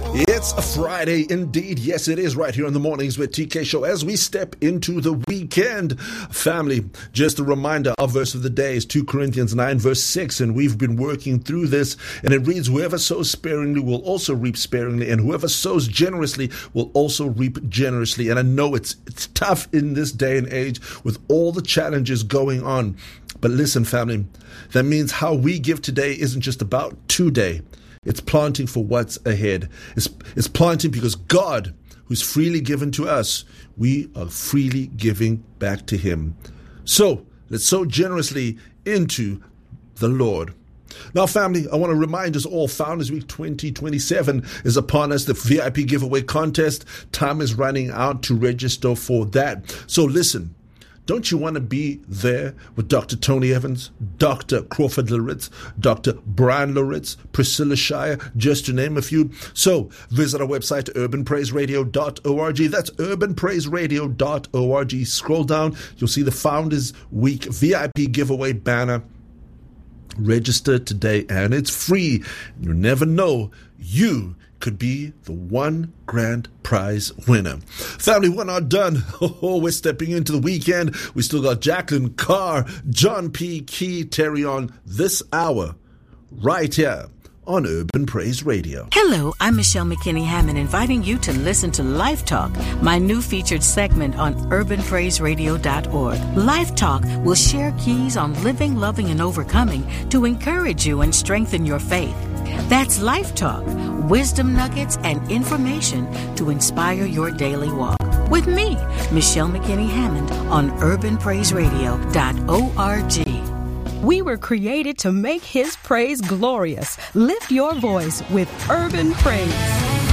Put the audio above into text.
It's a Friday indeed. Yes, it is, right here on the Mornings with TK Show as we step into the weekend. Family, just a reminder, our verse of the day is 2 Corinthians 9 verse 6, and we've been working through this, and it reads, whoever sows sparingly will also reap sparingly, and whoever sows generously will also reap generously. And I know it's tough in this day and age with all the challenges going on. But listen, family, that means how we give today isn't just about today. It's planting for what's ahead. It's planting because God, who's freely given to us, we are freely giving back to Him. So let's sow generously into the Lord. Now, family, I want to remind us all, Founders Week 2027 is upon us. The VIP giveaway contest, time is running out to register for that. So listen. Don't you want to be there with Dr. Tony Evans, Dr. Crawford Loritz, Dr. Brian Loritz, Priscilla Shire, just to name a few? So visit our website, urbanpraiseradio.org. That's urbanpraiseradio.org. Scroll down. You'll see the Founders Week VIP giveaway banner. Register today, and it's free. You never know. You could be the $1 grand prize winner. Family, we're not done. We're stepping into the weekend. We still got Jacqueline Carr, John P. Key, Terry on this hour, right here on Urban Praise Radio. Hello, I'm Michelle McKinney-Hammond, inviting you to listen to Life Talk, my new featured segment on urbanpraiseradio.org. Life Talk will share keys on living, loving, and overcoming to encourage you and strengthen your faith. That's Life Talk, wisdom nuggets and information to inspire your daily walk. With me, Michelle McKinney-Hammond on urbanpraiseradio.org. We were created to make His praise glorious. Lift your voice with Urban Praise.